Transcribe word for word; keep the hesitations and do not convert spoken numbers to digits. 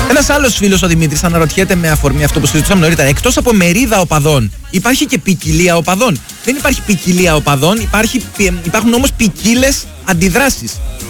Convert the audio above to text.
Ένας άλλος φίλος, ο Δημήτρης, αναρωτιέται με αφορμή αυτό που συζητούσαμε νωρίτερα. Εκτός από μερίδα οπαδών, υπάρχει και ποικιλία οπαδών? Δεν υπάρχει ποικιλία οπαδών, υπάρχει, υπάρχουν όμως ποικίλες αντιδράσεις.